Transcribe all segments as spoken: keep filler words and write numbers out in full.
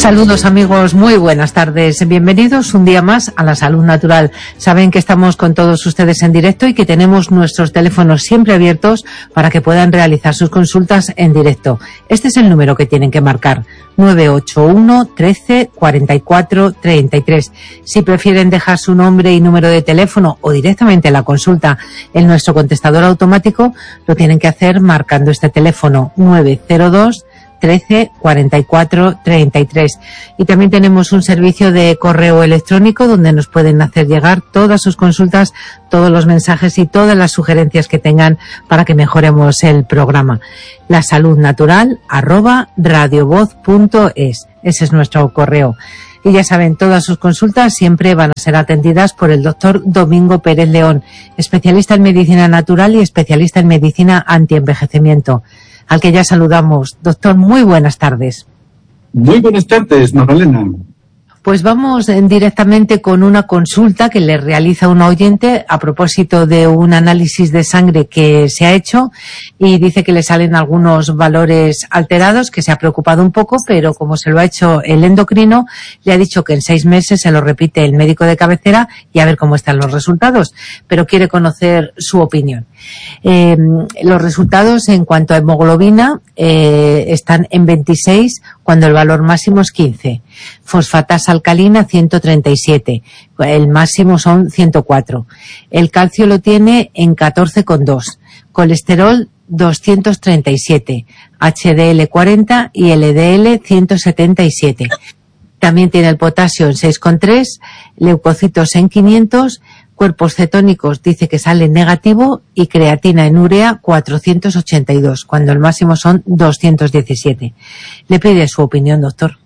Saludos amigos, muy buenas tardes. Bienvenidos un día más a La Salud Natural. Saben que estamos con todos ustedes en directo y que tenemos nuestros teléfonos siempre abiertos para que puedan realizar sus consultas en directo. Este es el número que tienen que marcar, nueve ocho uno, trece, cuarenta y cuatro, treinta y tres. Si prefieren dejar su nombre y número de teléfono o directamente la consulta en nuestro contestador automático, lo tienen que hacer marcando este teléfono nueve cero dos, trece, cuarenta y cuatro, treinta y tres. Y también tenemos un servicio de correo electrónico donde nos pueden hacer llegar todas sus consultas, todos los mensajes y todas las sugerencias que tengan para que mejoremos el programa. La salud natural arroba radiovoz punto es. Ese es nuestro correo. Y ya saben, todas sus consultas siempre van a ser atendidas por el doctor Domingo Pérez León, especialista en medicina natural y especialista en medicina antienvejecimiento, al que ya saludamos. Doctor, muy buenas tardes. Muy buenas tardes, Magdalena. Pues vamos directamente con una consulta que le realiza un oyente a propósito de un análisis de sangre que se ha hecho y dice que le salen algunos valores alterados, que se ha preocupado un poco, pero como se lo ha hecho el endocrino, le ha dicho que en seis meses se lo repite el médico de cabecera y a ver cómo están los resultados, pero quiere conocer su opinión. Eh, los resultados en cuanto a hemoglobina eh, están en veintiséis cuando el valor máximo es quince. Fosfatasa alcalina ciento treinta y siete, el máximo son ciento cuatro. El calcio lo tiene en catorce coma dos. Colesterol doscientos treinta y siete, H D L cuarenta y L D L ciento setenta y siete. También tiene el potasio en seis coma tres, leucocitos en quinientos, cuerpos cetónicos dice que sale negativo y creatina en urea cuatrocientos ochenta y dos, cuando el máximo son doscientos diecisiete. Le pide su opinión, doctor.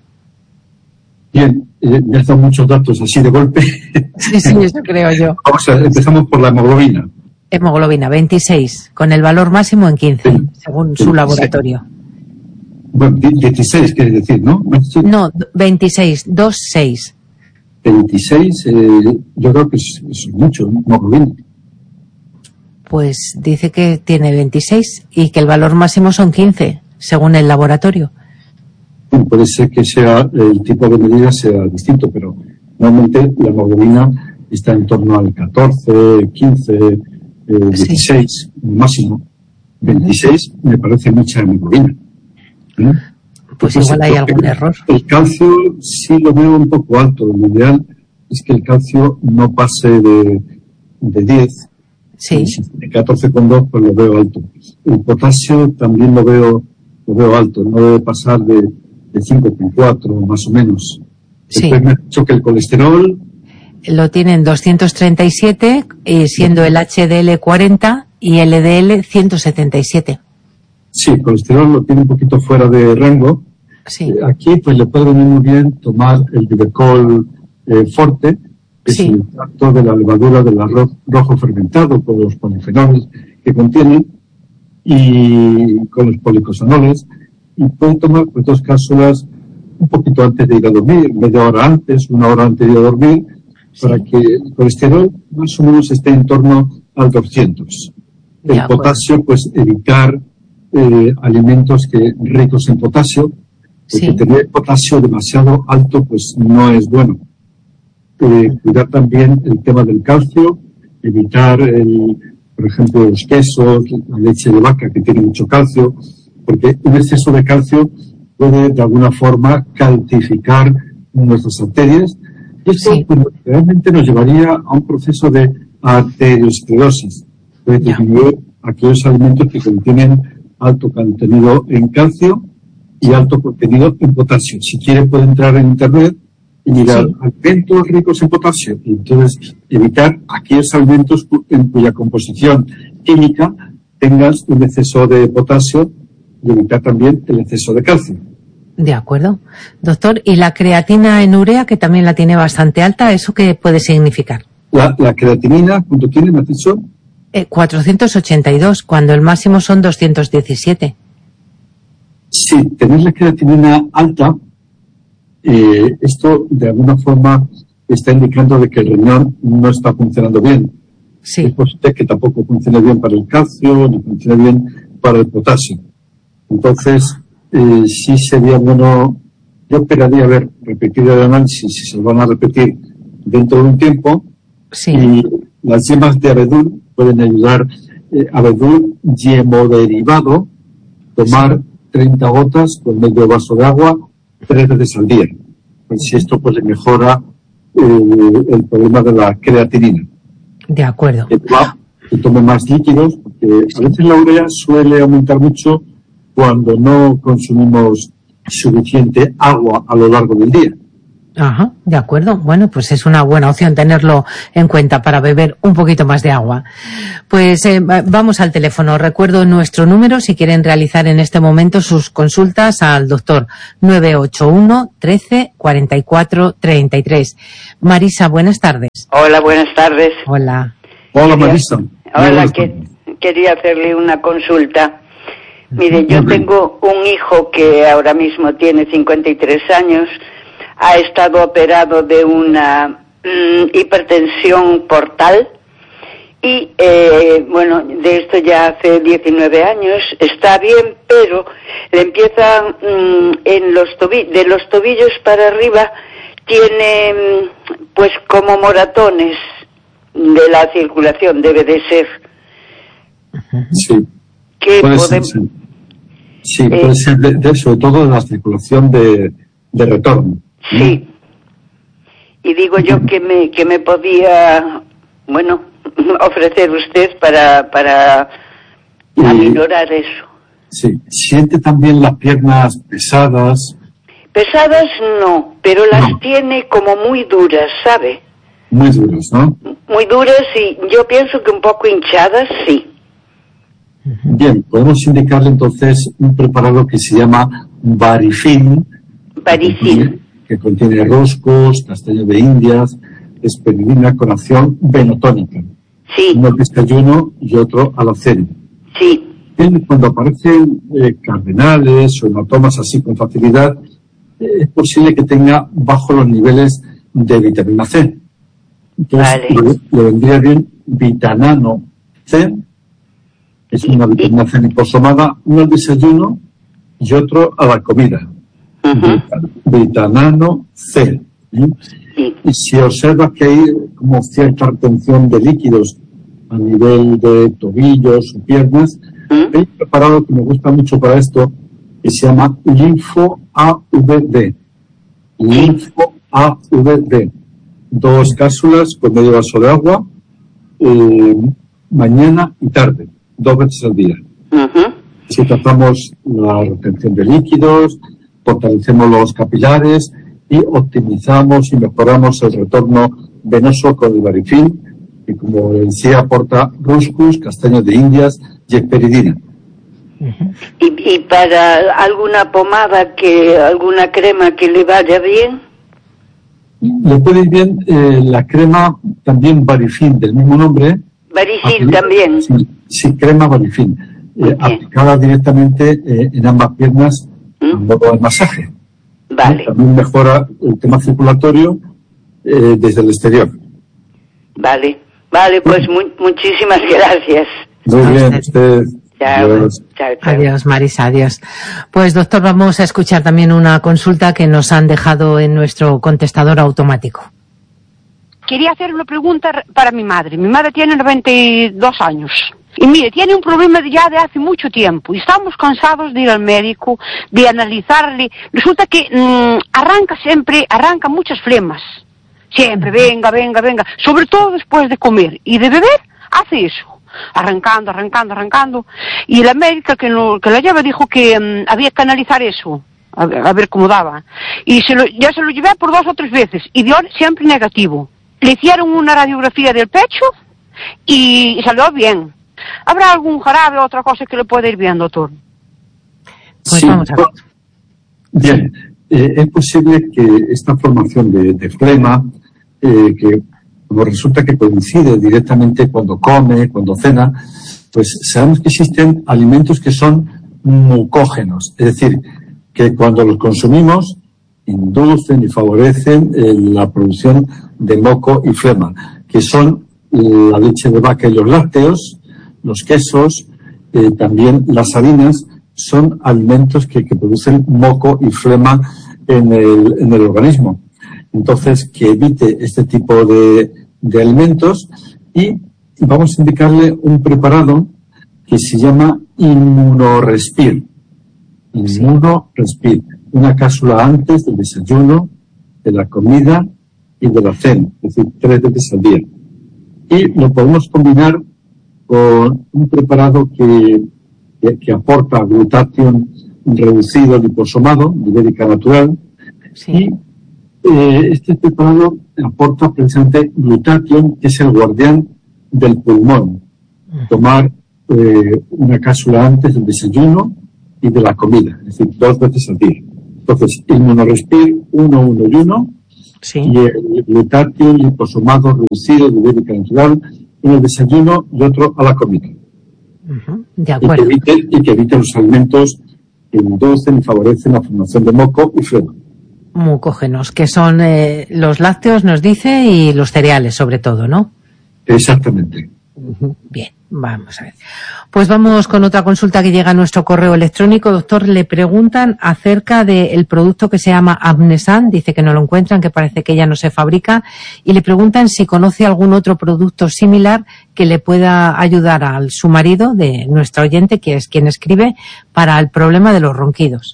Bien, eh, me has dado muchos datos así de golpe. Sí, sí, eso creo yo. Vamos a empezamos por la hemoglobina. Hemoglobina veintiséis, con el valor máximo en quince, sí, según su laboratorio. Bueno, dieciséis quieres decir, ¿no? No, veintiséis, veintiséis. veintiséis, eh, yo creo que es, es mucho, ¿no? Hemoglobina. Pues dice que tiene veintiséis y que el valor máximo son quince, según el laboratorio. Bueno, puede ser que sea el tipo de medida sea distinto, pero normalmente la hemoglobina está en torno al catorce, quince, eh, dieciséis, sí, máximo. veintiséis me parece mucha hemoglobina. ¿Eh? Pues Entonces, igual hay algún error. El calcio sí lo veo un poco alto. Lo ideal es que el calcio no pase de, de diez. Sí. De catorce coma dos pues lo veo alto. El potasio también lo veo, lo veo alto. No debe pasar de, de cinco coma cuatro más o menos. Sí. Después me ha dicho que el colesterol lo tienen doscientos treinta y siete, eh, siendo el H D L cuarenta y el L D L ciento setenta y siete. Sí, el colesterol lo tiene un poquito fuera de rango. Sí. Aquí pues le puede venir muy bien tomar el Vivecol eh, Forte, que sí, es el extracto de la levadura del arroz rojo fermentado con los polifenoles que contiene y con los policosanoles, y puede tomar pues dos cápsulas un poquito antes de ir a dormir, media hora antes, una hora antes de ir a dormir, sí, para que el colesterol más o menos esté en torno al doscientos. El ya, potasio pues, pues evitar eh, alimentos que ricos en potasio, porque sí, tener potasio demasiado alto pues no es bueno. Eh, cuidar también el tema del calcio, evitar, el, por ejemplo, los quesos, la leche de vaca que tiene mucho calcio, porque un exceso de calcio puede de alguna forma calcificar nuestras arterias y esto sí, pues, realmente nos llevaría a un proceso de arteriosclerosis. Puede disminuir aquellos alimentos que contienen alto contenido en calcio y alto contenido en potasio. Si quiere puede entrar en internet y mirar sí, alimentos ricos en potasio y entonces evitar aquellos alimentos en cuya composición química tengas un exceso de potasio y evitar también el exceso de calcio. De acuerdo. Doctor, ¿y la creatina en urea, que también la tiene bastante alta, eso qué puede significar? La, la creatinina, ¿cuánto tiene, me has dicho? Eh, cuatrocientos ochenta y dos, cuando el máximo son doscientos diecisiete. Sí, tener la creatinina alta, eh, esto de alguna forma está indicando de que el riñón no está funcionando bien. Sí. Es posible que tampoco funcione bien para el calcio, ni funcione bien para el potasio. Entonces, eh, sí sería bueno yo esperaría ver repetido el análisis si se van a repetir dentro de un tiempo. Sí. Y las yemas de abedul pueden ayudar, eh, abedul yemoderivado, tomar sí. treinta gotas con medio vaso de agua tres veces al día. Pues si esto pues le mejora eh, el problema de la creatinina. De acuerdo. Que, que tome más líquidos, porque a veces la urea suele aumentar mucho cuando no consumimos suficiente agua a lo largo del día. Ajá, de acuerdo. Bueno, pues es una buena opción tenerlo en cuenta para beber un poquito más de agua. Pues eh, vamos al teléfono. Recuerdo nuestro número si quieren realizar en este momento sus consultas al doctor nueve ocho uno, trece, cuarenta y cuatro, treinta y tres. Marisa, buenas tardes. Hola, buenas tardes. Hola. Hola, Marisa. Hola, que, quería hacerle una consulta. Mire, yo tengo un hijo que ahora mismo tiene cincuenta y tres años. Ha estado operado de una mm, hipertensión portal y, eh, bueno, de esto ya hace diecinueve años. Está bien, pero le empiezan mm, en los tobillos, de los tobillos para arriba, tiene mm, pues como moratones de la circulación, debe de ser. Sí. ¿Qué puede podemos...? Ser, sí. sí, eh, puede ser de, de, sobre todo de la circulación de, de retorno. Sí, y digo yo que me que me podía, bueno, ofrecer usted para para y, aminorar eso. Sí, siente también las piernas pesadas. Pesadas no, pero las no. tiene como muy duras, ¿sabe? Muy duras, ¿no? Muy duras y yo pienso que un poco hinchadas, sí. Bien, podemos indicarle entonces un preparado que se llama Varifin. Varifin. Que contiene roscos, castaño de indias, esperidina con acción venotónica. Sí. Uno al desayuno y otro a la cena. Sí. Bien, cuando aparecen eh, cardenales o hematomas así con facilidad, eh, es posible que tenga bajo los niveles de vitamina C. Entonces, vale. le, le vendría bien Vitanano C, es una vitamina C liposomada, uno al desayuno y otro a la comida. Uh-huh. Vitanano C. ¿eh? Sí. Y si observas que hay como cierta retención de líquidos a nivel de tobillos o piernas, ¿Mm? Hay un preparado que me gusta mucho para esto que se llama Linfo A V D. Linfo A V D. Dos cápsulas con medio vaso de agua, eh, mañana y tarde, dos veces al día. Uh-huh. Si tratamos la retención de líquidos, fortalecemos los capilares y optimizamos y mejoramos el retorno venoso con el Varifin, que como decía aporta roscus, castaños de indias y esperidina. Uh-huh. ¿Y, y para alguna pomada, que alguna crema que le vaya bien? Le puede ir bien eh, la crema también Varifin, del mismo nombre. Varifin también. Sí, sí, crema Varifin, eh, aplicada directamente eh, en ambas piernas a modo de masaje. Vale. ¿Eh? También mejora el tema circulatorio eh, desde el exterior. Vale, vale, pues muy, muchísimas gracias. Muy bien, usted. Chao, adiós. Chao, chao. Adiós, Marisa, adiós. Pues, doctor, vamos a escuchar también una consulta que nos han dejado en nuestro contestador automático. Quería hacer una pregunta para mi madre. Mi madre tiene noventa y dos años. Y mire, tiene un problema ya de hace mucho tiempo. Y estamos cansados de ir al médico, de analizarle. Resulta que mmm, arranca siempre, arranca muchas flemas. Siempre, venga, venga, venga. Sobre todo después de comer. Y de beber, hace eso. Arrancando, arrancando, arrancando. Y la médica que, no, que la lleva dijo que um, había que analizar eso. A, a ver cómo daba. Y se lo, ya se lo llevé por dos o tres veces. Y dio siempre negativo. Le hicieron una radiografía del pecho y, y salió bien. ¿Habrá algún jarabe o otra cosa que le pueda ir bien, doctor? Pues sí, vamos a ver. Bien, eh, es posible que esta formación de, de flema, eh, que como resulta que coincide directamente cuando come, cuando cena, pues sabemos que existen alimentos que son mucógenos, es decir, que cuando los consumimos inducen y favorecen eh, la producción de moco y flema, que son la leche de vaca y los lácteos, los quesos, eh, también las harinas, son alimentos que, que producen moco y flema en el, en el organismo. Entonces, que evite este tipo de, de alimentos, y vamos a indicarle un preparado que se llama Inmunorespir. Inmunorespir. Una cápsula antes del desayuno, de la comida y de la cena, es decir, tres veces al día. Y lo podemos combinar con un preparado que, que, que aporta glutatión reducido liposomado, ibérica natural, sí. Y eh, este preparado aporta precisamente glutatión, que es el guardián del pulmón. Tomar eh, una cápsula antes del desayuno y de la comida, es decir, dos veces al día. Entonces, Inmunorespir uno, uno y uno, sí. Y el glutatión liposomado reducido de ibérica natural en el desayuno y otro a la comida. Uh-huh. De acuerdo. Y que, evite, y que evite los alimentos que inducen y favorecen la formación de moco y flema. Mucógenos, que son eh, los lácteos, nos dice, y los cereales, sobre todo, ¿no? Exactamente. Uh-huh. Bien, vamos a ver. Pues vamos con otra consulta que llega a nuestro correo electrónico. Doctor, le preguntan acerca del producto que se llama Amnesan. Dice que no lo encuentran, que parece que ya no se fabrica. Y le preguntan si conoce algún otro producto similar que le pueda ayudar a su marido, de nuestra oyente, que es quien escribe, para el problema de los ronquidos.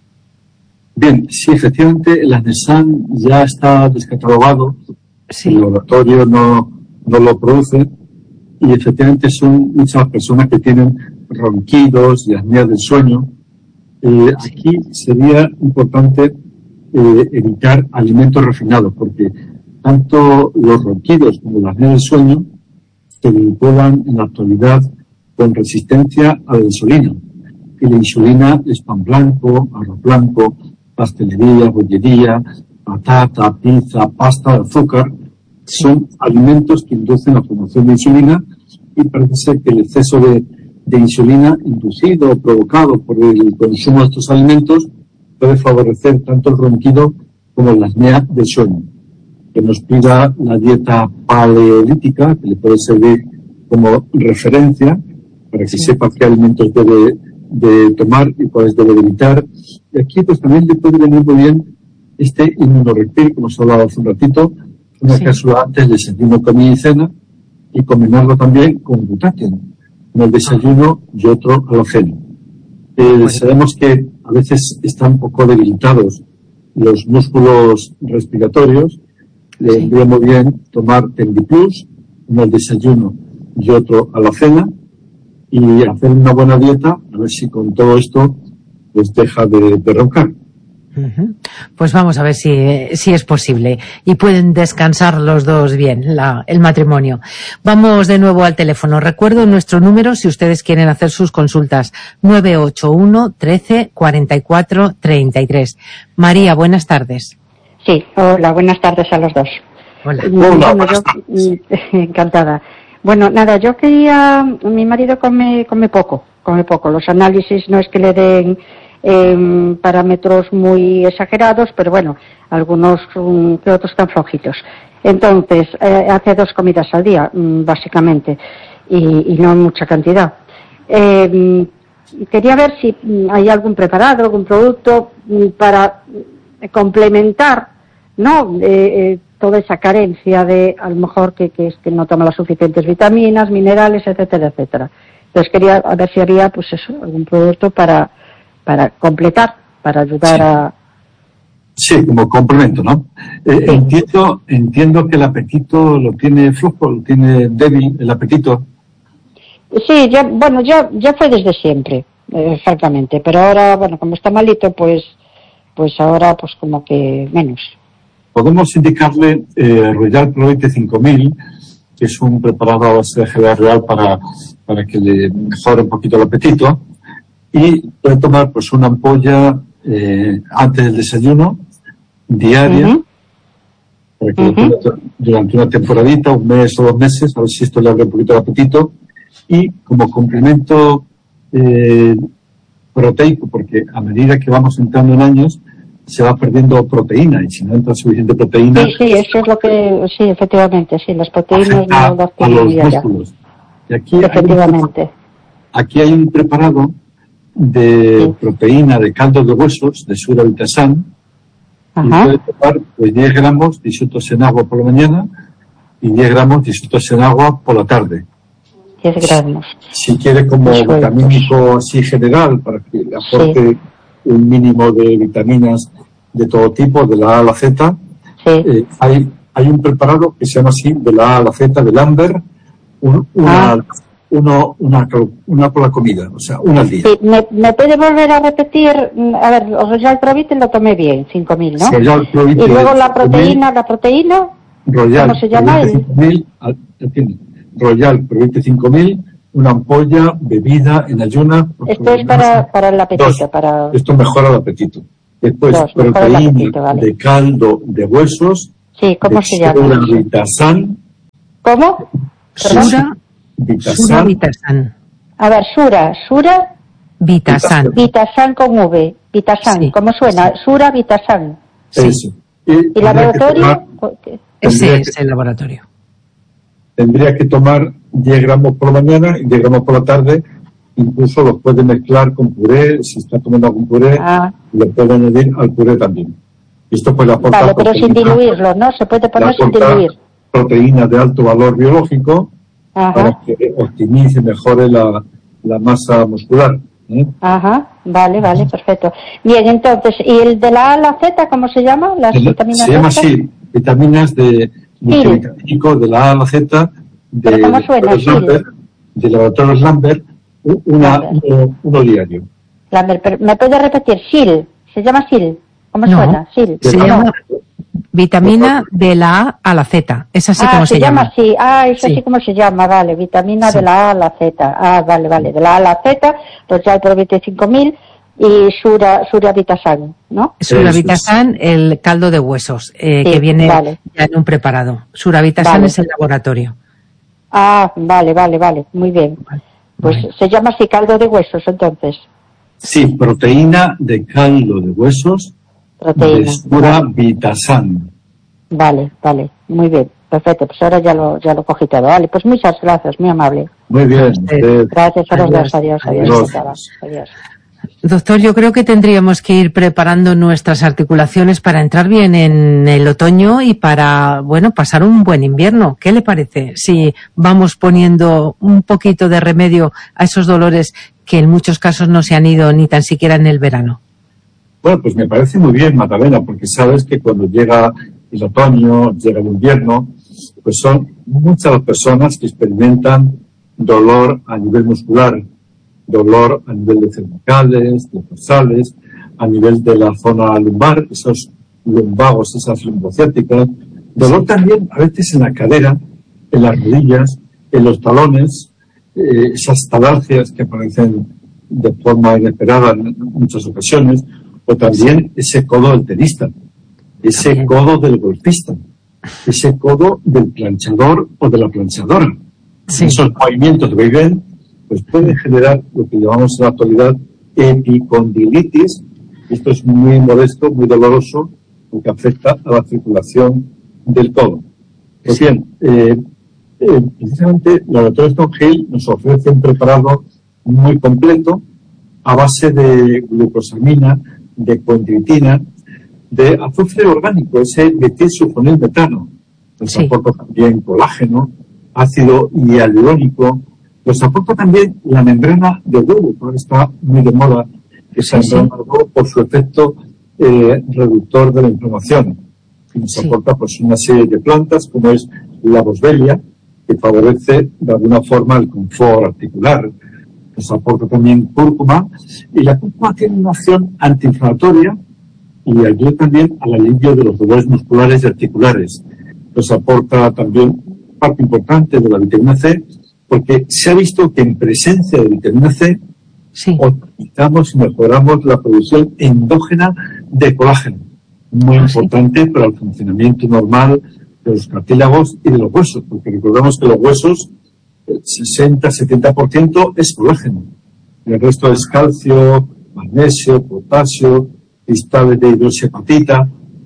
Bien, sí, efectivamente, el Amnesan ya está descatalogado. Sí. El laboratorio no, no lo produce. Y efectivamente son muchas personas que tienen ronquidos y apnea del sueño. Eh, aquí sería importante eh, evitar alimentos refinados, porque tanto los ronquidos como la apnea del sueño se vinculan en la actualidad con resistencia a la insulina. Y la insulina es pan blanco, arroz blanco, pastelería, bollería, patata, pizza, pasta de azúcar. Son alimentos que inducen la formación de insulina, y parece ser que el exceso de, de insulina inducido o provocado por el consumo de estos alimentos puede favorecer tanto el ronquido como la apnea del sueño. Que nos pida la dieta paleolítica, que le puede servir como referencia para que sí. sepa qué alimentos debe de tomar y cuáles debe de evitar. Y aquí pues también le puede venir muy bien este Inmunorespir, como se hablaba hace un ratito, una sí. cápsula antes del desayuno, comida y cena, y combinarlo también con glutatión, en el desayuno y otro a la cena. Eh, bueno. Sabemos que a veces están un poco debilitados los músculos respiratorios. Le vendría sí. muy bien tomar Tendiplus, uno al desayuno y otro a la cena, y hacer una buena dieta, a ver si con todo esto pues deja de, de roncar. Uh-huh. Pues vamos a ver si, si es posible y pueden descansar los dos bien, la, el matrimonio. Vamos de nuevo al teléfono. Recuerdo nuestro número si ustedes quieren hacer sus consultas: nueve ocho uno, trece, cuarenta y cuatro, treinta y tres. María, buenas tardes. Sí, hola, buenas tardes a los dos. Hola. Hola, bueno, yo, encantada. Bueno, nada, yo quería, mi marido come, come poco, come poco. Los análisis no es que le den Eh, parámetros muy exagerados, pero bueno, algunos um, que otros están flojitos. Entonces, eh, hace dos comidas al día, um, básicamente, y, y no en mucha cantidad. Eh, quería ver si um, hay algún preparado, algún producto um, para complementar, ¿no? Eh, eh, toda esa carencia de, a lo mejor, que, que es que no toma las suficientes vitaminas, minerales, etcétera, etcétera. Entonces quería a ver si había, pues eso, algún producto para para completar, para ayudar sí. a... Sí, como complemento, ¿no? Eh, sí. Entiendo, entiendo que el apetito lo tiene flojo, lo tiene débil, el apetito. Sí, ya, bueno, ya, ya fue desde siempre, eh, francamente, pero ahora, bueno, como está malito, pues, pues ahora, pues como que menos. Podemos indicarle eh, Royal Proite cinco mil, que es un preparado a base de G B A real para, para que le mejore un poquito el apetito. Y puede tomar pues una ampolla eh, antes del desayuno, diaria, uh-huh. para que uh-huh. durante una temporadita, un mes o dos meses, a ver si esto le abre un poquito el apetito. Y como complemento eh, proteico, porque a medida que vamos entrando en años, se va perdiendo proteína, y si no entra suficiente proteína... Sí, sí, eso es lo que... Sí, efectivamente, sí, las proteínas no las tienen a los músculos. Y aquí efectivamente. Hay un, aquí hay un preparado de sí. proteína de caldo de huesos, de Surabitasan, Ajá. Y puede tomar pues, diez gramos disueltos en agua por la mañana y diez gramos disueltos en agua por la tarde. diez gramos. Si, si quiere como Disueltos. Vitamínico así general, para que le aporte sí. un mínimo de vitaminas de todo tipo, de la A a la Z, sí. eh, hay, hay un preparado que se llama así, de la A a la Z, del Amber, un, una... Ah. Uno, una, una por la comida, o sea, una al día. Sí, ¿me, ¿Me puede volver a repetir? A ver, Royal Provite lo tomé bien, cinco mil, ¿no? Royal Provite y luego la proteína, la proteína, Royal ¿cómo se llama? cinco mil, Royal Provite cinco mil, una ampolla bebida en ayuna. Esto es para, para el apetito. Dos, para... Esto mejora el apetito. Después, Dos, proteína apetito, vale. de caldo de huesos. Sí, ¿cómo se llama? Vitasan. ¿Cómo? Sura. Sura Vitasan. A ver, Sura, Sura Vitasan. Vitasan con V. Vitasan, sí. ¿Cómo suena? Sí. Sura Vitasan. Sí. Eso. ¿Y, ¿Y laboratorio? Tomar, Ese es el laboratorio. Tendría que tomar diez gramos por la mañana y diez gramos por la tarde. Incluso los puede mezclar con puré. Si está tomando algún puré, ah. le puede añadir al puré también. Esto puede aportar. Vale, pero sin diluirlo, ¿no? Se puede poner sin diluir. Proteínas de alto valor biológico. Ajá. Para que optimice, mejore la, la masa muscular. ¿eh? Ajá, vale, vale, perfecto. Bien, entonces, ¿y el de la A a la Z, cómo se llama? Las el, vitaminas se llama así, vitaminas de multivitamínico de la A a la Z, de, ¿cómo suena? de, Lambert, de laboratorios Lambert, una, Lambert. Uno, uno diario. Lambert, pero ¿me puede repetir? SIL, ¿se llama SIL? ¿Cómo no, suena? SIL. Se ¿no? llama vitamina de la A a la Z, es así ah, como se, se llama. llama. Sí, ah, es sí. así como se llama, vale, vitamina sí. de la A a la Z. Ah, vale, vale, de la A a la Z, Royal Provite cinco mil y Sura, Sura Vitasan, ¿no? Sura Vitasan, el caldo de huesos, eh, sí, que viene vale. ya en un preparado. Sura Vitasan vale. es el laboratorio. Ah, vale, vale, vale, muy bien. Pues vale. se llama así caldo de huesos, entonces. Sí, proteína de caldo de huesos. Proteína. De Sura vale. Vitasan. Vale, vale, muy bien, perfecto, pues ahora ya lo, ya lo cogí todo. Vale, pues muchas gracias, muy amable. Muy bien. Eh, gracias a los dos, adiós, adiós. Adiós. adiós. adiós. Doctor, yo creo que tendríamos que ir preparando nuestras articulaciones para entrar bien en el otoño y para, bueno, pasar un buen invierno. ¿Qué le parece si vamos poniendo un poquito de remedio a esos dolores que en muchos casos no se han ido ni tan siquiera en el verano? Bueno, pues me parece muy bien, Magdalena, porque sabes que cuando llega el otoño, llega el invierno, pues son muchas las personas que experimentan dolor a nivel muscular, dolor a nivel de cervicales, de dorsales, a nivel de la zona lumbar, esos lumbagos, esas lumbociáticas, dolor también a veces en la cadera, en las rodillas, en los talones, eh, esas talargias que aparecen de forma inesperada en muchas ocasiones, o también ese codo del tenista, ese codo del golfista, ese codo del planchador o de la planchadora. Sí. Esos movimientos de vaivén pues pueden generar lo que llamamos en la actualidad epicondilitis. Esto es muy molesto, muy doloroso, porque afecta a la circulación del codo. Pues bien, eh, eh, precisamente el laboratorio Stone Hill nos ofrece un preparado muy completo a base de glucosamina, de condritina, de azufre orgánico, ese metilsulfonilmetano. Nos sí. aporta también colágeno, ácido hialurónico, nos aporta también la membrana de huevo, que ahora está muy de moda, esa sí, membrana sí. de huevo por su efecto eh, reductor de la inflamación. Y nos sí. aporta pues una serie de plantas, como es la boswellia, que favorece de alguna forma el confort articular. Nos aporta también cúrcuma, y la cúrcuma tiene una acción antiinflamatoria y ayuda también al alivio de los dolores musculares y articulares. Nos aporta también parte importante de la vitamina C, porque se ha visto que en presencia de vitamina C sí. optimizamos y mejoramos la producción endógena de colágeno, muy ah, importante sí. para el funcionamiento normal de los cartílagos y de los huesos, porque recordamos que los huesos, el sesenta a setenta por ciento es colágeno, y el resto es calcio, magnesio, potasio, cristales de hidroxiapatita.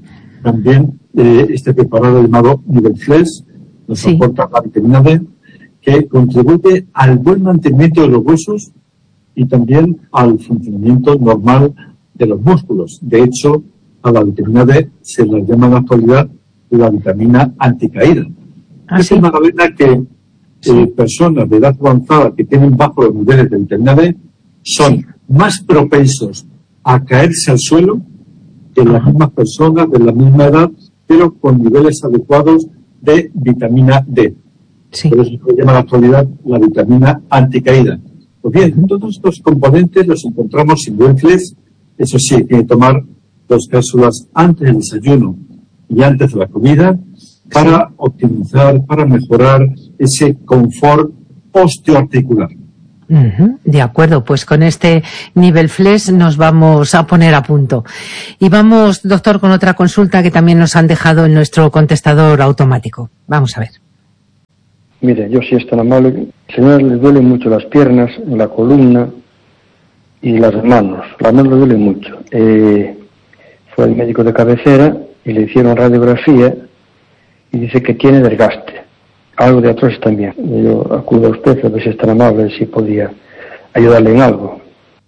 También eh, este preparado llamado Nivelflex nos sí. aporta la vitamina D, que contribuye al buen mantenimiento de los huesos y también al funcionamiento normal de los músculos. De hecho, a la vitamina D se la llama en la actualidad la vitamina anticaída. ¿Ah, es sí? una vitamina que Sí. eh, personas de edad avanzada que tienen bajos niveles de vitamina D son Sí. más propensos a caerse al suelo que las Ajá. mismas personas de la misma edad, pero con niveles adecuados de vitamina D. Sí. Por eso se llama en la actualidad la vitamina anticaída. Pues bien, todos estos componentes los encontramos en Wellflex. Eso sí, hay que tomar dos cápsulas antes del desayuno y antes de la comida para optimizar, para mejorar ese confort osteoarticular. Ujú, de acuerdo, pues con este nivel Flex nos vamos a poner a punto. Y vamos, doctor, con otra consulta que también nos han dejado en nuestro contestador automático. Vamos a ver. Mire, yo sí es tan amable. Señora, le duelen mucho las piernas, la columna y las manos. Las manos le duelen mucho. Eh, fue al médico de cabecera y le hicieron radiografía y dice que tiene desgaste. Algo de artrosis también. Yo acudo a usted a ver si es tan amable, si podía ayudarle en algo.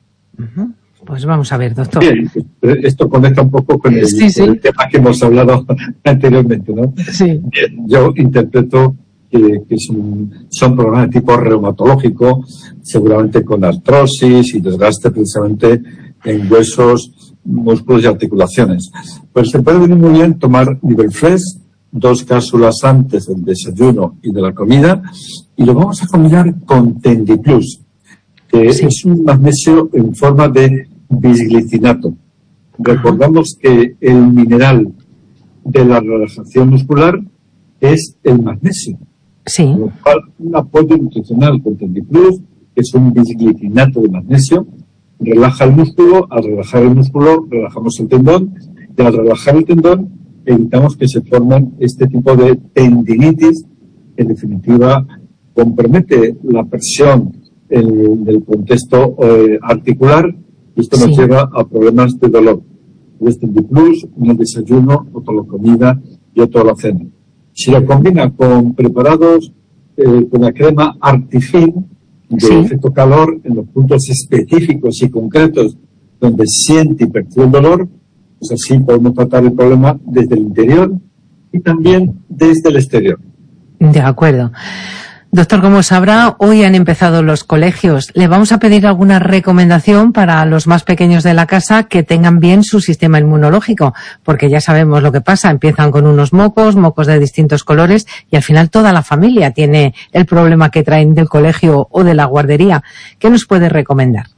Ujú. Pues vamos a ver, doctor. Bien, esto conecta un poco con el, Sí, sí. el tema que hemos hablado anteriormente, ¿no? Sí. Bien, yo interpreto que, que son, son problemas de tipo reumatológico, seguramente con artrosis y desgaste precisamente en huesos, músculos y articulaciones. Pues se puede venir muy bien tomar Nivel Fresh, dos cápsulas antes del desayuno y de la comida, y lo vamos a combinar con Tendiplus, que Sí. es un magnesio en forma de bisglicinato. Recordamos que el mineral de la relajación muscular es el magnesio. Sí. Con lo cual, un apoyo nutricional con Tendiplus, que es un bisglicinato de magnesio, relaja el músculo. Al relajar el músculo, relajamos el tendón, y al relajar el tendón, evitamos que se formen este tipo de tendinitis, que en definitiva compromete la presión en, del contexto eh, articular, y esto nos Sí. lleva a problemas de dolor. Es Tendiplus, un desayuno, otro la comida y otro la cena. Si lo combina con preparados, eh, con la crema Artifin, de Sí. efecto calor, en los puntos específicos y concretos donde siente y percibe el dolor, pues así podemos tratar el problema desde el interior y también desde el exterior. De acuerdo. Doctor, como sabrá, hoy han empezado los colegios. Le vamos a pedir alguna recomendación para los más pequeños de la casa que tengan bien su sistema inmunológico, porque ya sabemos lo que pasa. Empiezan con unos mocos, mocos de distintos colores, y al final toda la familia tiene el problema que traen del colegio o de la guardería. ¿Qué nos puede recomendar?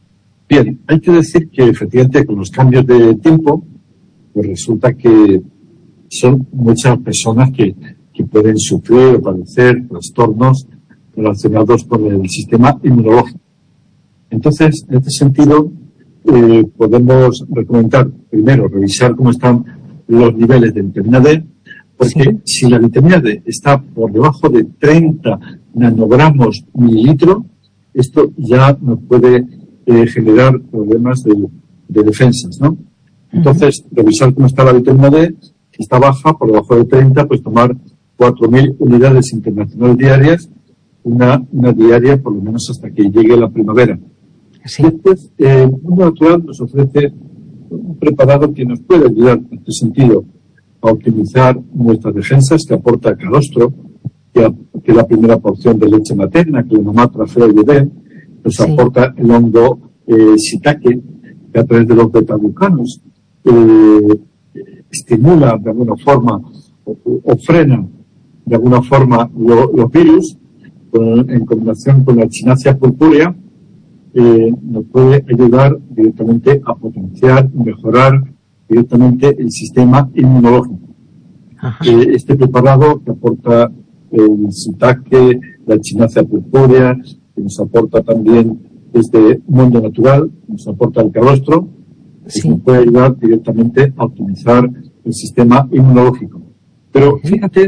Bien, hay que decir que efectivamente con los cambios de tiempo, pues resulta que son muchas personas que que pueden sufrir o padecer trastornos relacionados con el sistema inmunológico. Entonces, en este sentido, eh, podemos recomendar, primero, revisar cómo están los niveles de vitamina D, porque Sí. si la vitamina D está por debajo de treinta nanogramos mililitro, esto ya nos puede eh, generar problemas de, de defensas, ¿no? Entonces, revisar cómo está la vitamina D, si está baja, por debajo de treinta, pues tomar cuatro mil unidades internacionales diarias, una, una diaria por lo menos hasta que llegue la primavera. Sí. Después, eh, el Mundo Natural nos ofrece un preparado que nos puede ayudar en este sentido a optimizar nuestras defensas, que aporta calostro, que, que es la primera porción de leche materna, que la mamá trae al bebé, nos Sí. aporta el hongo eh, shiitake, que a través de los beta-glucanos eh, estimula de alguna forma o, o frena de alguna forma lo, los virus, con, en combinación con la Echinacea purpúrea, eh, nos puede ayudar directamente a potenciar y mejorar directamente el sistema inmunológico. Ajá. Eh, este preparado que aporta el shiitake, la Echinacea purpúrea, que nos aporta también este Mundo Natural, nos aporta el calostro, Sí. que nos puede ayudar directamente a optimizar el sistema inmunológico. Pero fíjate,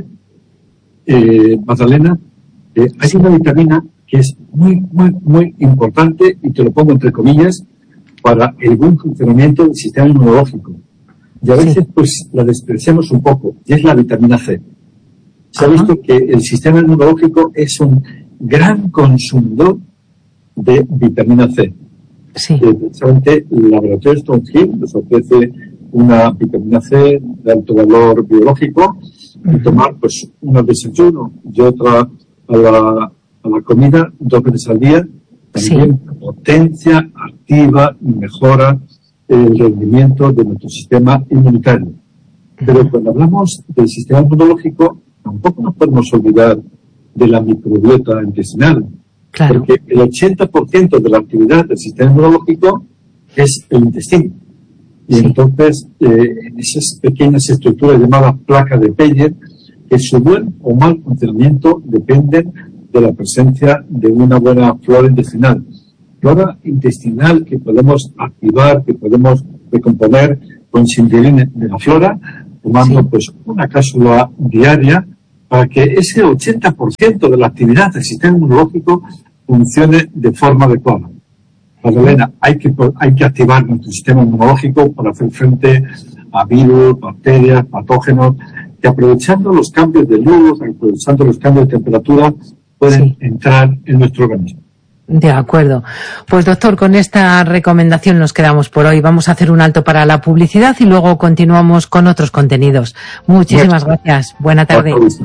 eh, Magdalena, eh, hay una vitamina que es muy, muy, muy importante, y te lo pongo entre comillas, para el buen funcionamiento del sistema inmunológico. Y a veces, Sí. pues, la despreciamos un poco, y es la vitamina C. Se ha Ajá. visto que el sistema inmunológico es un gran consumidor de vitamina C. Sí. Eh, precisamente el laboratorio Stonehill nos ofrece una vitamina C de alto valor biológico y tomar pues una al desayuno y otra a la, a la comida dos veces al día. También sí. Potencia, activa y mejora el rendimiento de nuestro sistema inmunitario. Pero cuando hablamos del sistema inmunológico, tampoco nos podemos olvidar de la microbiota intestinal. Claro. Porque el ochenta por ciento de la actividad del sistema inmunológico es el intestino. Y sí. entonces, eh, esas pequeñas estructuras llamadas placas de Peyer, que su buen o mal funcionamiento dependen de la presencia de una buena flora intestinal. Flora intestinal que podemos activar, que podemos recomponer con sintirine de la flora, tomando sí. pues una cápsula diaria para que ese ochenta por ciento de la actividad del sistema inmunológico funcione de forma adecuada. Magdalena, hay que, hay que activar nuestro sistema inmunológico para hacer frente a virus, bacterias, patógenos, que aprovechando los cambios de luz, aprovechando los cambios de temperatura, pueden sí. entrar en nuestro organismo. De acuerdo. Pues doctor, con esta recomendación nos quedamos por hoy. Vamos a hacer un alto para la publicidad y luego continuamos con otros contenidos. Muchísimas Muchas. gracias. Buena tarde. Adiós.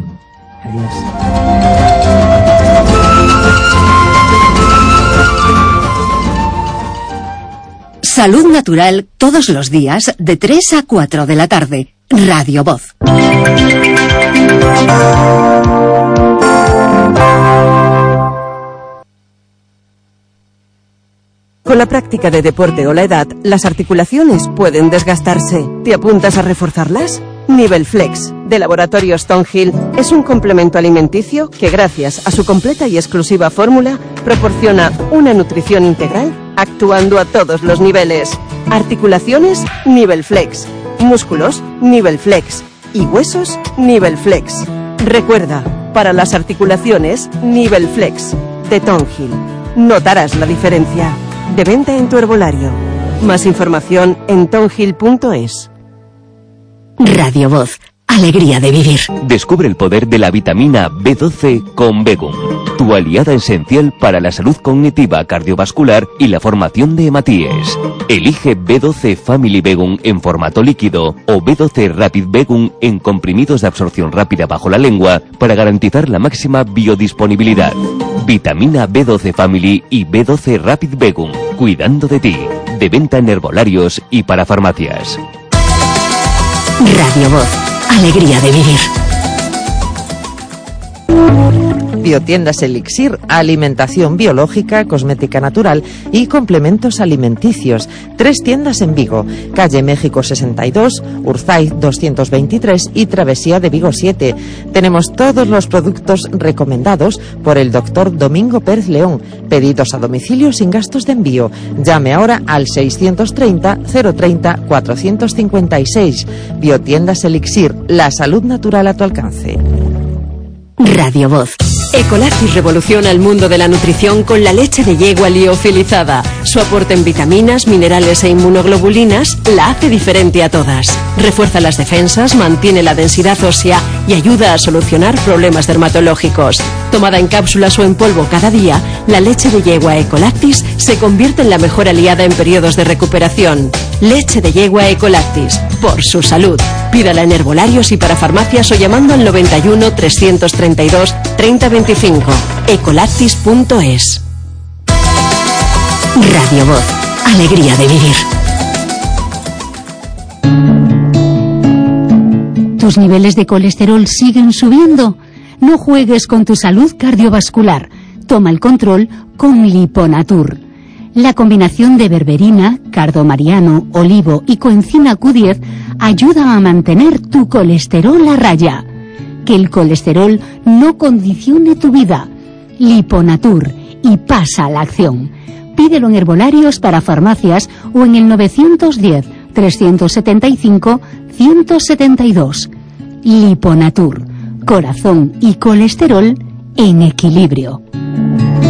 Salud Natural todos los días de tres a cuatro de la tarde. Radio Voz. Con la práctica de deporte o la edad, las articulaciones pueden desgastarse. ¿Te apuntas a reforzarlas? Nivelflex, de Laboratorios Tonhill, es un complemento alimenticio que, gracias a su completa y exclusiva fórmula, proporciona una nutrición integral actuando a todos los niveles. Articulaciones, Nivelflex. Músculos, Nivelflex. Y huesos, Nivelflex. Recuerda, para las articulaciones, Nivelflex, de Tonhill. Notarás la diferencia. De venta en tu herbolario. Más información en tonhill punto es. Radio Voz. Alegría de vivir. Descubre el poder de la vitamina B doce con Begum, tu aliada esencial para la salud cognitiva, cardiovascular y la formación de hematíes. Elige B doce Family Begum en formato líquido o B doce Rapid Begum en comprimidos de absorción rápida bajo la lengua para garantizar la máxima biodisponibilidad. Vitamina B doce Family y B doce Rapid Begum, cuidando de ti. De venta en herbolarios y para farmacias. Radio Voz. Alegría de vivir. Biotiendas Elixir, alimentación biológica, cosmética natural y complementos alimenticios. Tres tiendas en Vigo, calle México sesenta y dos, Urzaiz doscientos veintitrés y Travesía de Vigo siete. Tenemos todos los productos recomendados por el doctor Domingo Pérez León. Pedidos a domicilio sin gastos de envío. Llame ahora al seiscientos treinta, cero treinta, cuatrocientos cincuenta y seis. Biotiendas Elixir, la salud natural a tu alcance. Radio Voz. Ecolactis revoluciona el mundo de la nutrición con la leche de yegua liofilizada. Su aporte en vitaminas, minerales e inmunoglobulinas la hace diferente a todas. Refuerza las defensas, mantiene la densidad ósea y ayuda a solucionar problemas dermatológicos. Tomada en cápsulas o en polvo cada día, la leche de yegua Ecolactis se convierte en la mejor aliada en periodos de recuperación. Leche de yegua Ecolactis, por su salud. Pídala en herbolarios y para farmacias o llamando al noventa y uno, trescientos treinta y dos, treinta veinticinco. ecolactis punto es. Radio Voz. Alegría de vivir. ¿Tus niveles de colesterol siguen subiendo? No juegues con tu salud cardiovascular. Toma el control con Liponatur. La combinación de berberina, cardomariano, olivo y coenzima Q diez ayuda a mantener tu colesterol a raya. Que el colesterol no condicione tu vida. Liponatur, y pasa a la acción. Pídelo en herbolarios para farmacias o en el novecientos diez, trescientos setenta y cinco, ciento setenta y dos. Liponatur, corazón y colesterol en equilibrio.